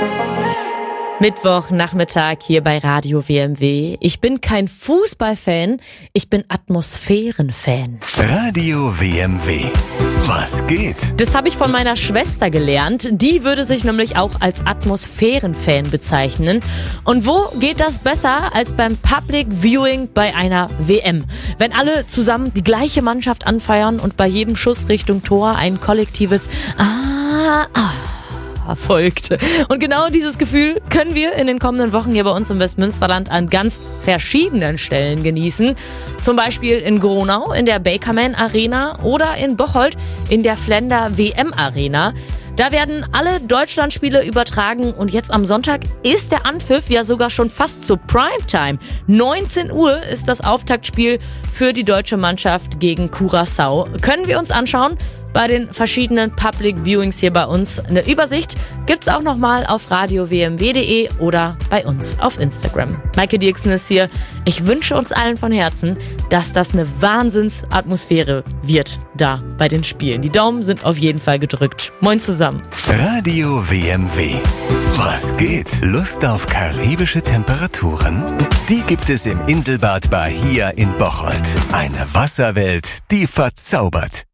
Mittwochnachmittag hier bei Radio WMW. Ich bin kein Fußballfan, ich bin Atmosphärenfan. Radio WMW. Was geht? Das habe ich von meiner Schwester gelernt. Die würde sich nämlich auch als Atmosphärenfan bezeichnen. Und wo geht das besser als beim Public Viewing bei einer WM? Wenn alle zusammen die gleiche Mannschaft anfeiern und bei jedem Schuss Richtung Tor ein kollektives erfolgt. Und genau dieses Gefühl können wir in den kommenden Wochen hier bei uns im Westmünsterland an ganz verschiedenen Stellen genießen. Zum Beispiel in Gronau in der Bakerman Arena oder in Bocholt in der Flender WM Arena. Da werden alle Deutschlandspiele übertragen und jetzt am Sonntag ist der Anpfiff ja sogar schon fast zur Primetime. 19 Uhr ist das Auftaktspiel für die deutsche Mannschaft gegen Curaçao. Können wir uns anschauen bei den verschiedenen Public Viewings hier bei uns. Eine Übersicht gibt's auch nochmal auf radiowmw.de oder bei uns auf Instagram. Maike Dirksen ist hier. Ich wünsche uns allen von Herzen, dass das eine Wahnsinnsatmosphäre wird da bei den Spielen. Die Daumen sind auf jeden Fall gedrückt. Moin zusammen. Radio WMW. Was geht? Lust auf karibische Temperaturen? Die gibt es im Inselbad Bahia in Bocholt. Eine Wasserwelt, die verzaubert.